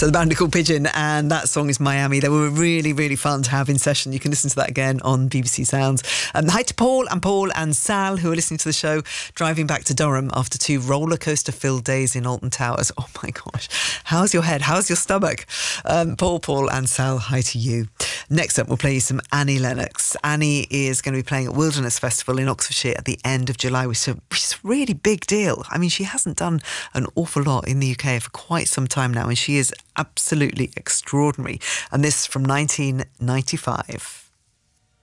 So the band are called Pigeon, and that song is Miami. They were really, really fun to have in session. You can listen to that again on BBC Sounds. Hi to Paul and Sal, who are listening to the show, driving back to Durham after 2 roller coaster filled days in Alton Towers. Oh my gosh. How's your head? How's your stomach? Paul and Sal, hi to you. Next up, we'll play you some Annie Lennox. Annie is going to be playing at Wilderness Festival in Oxfordshire at the end of July, which is a really big deal. I mean, she hasn't done an awful lot in the UK for quite some time now, and she is absolutely extraordinary. And this from 1995.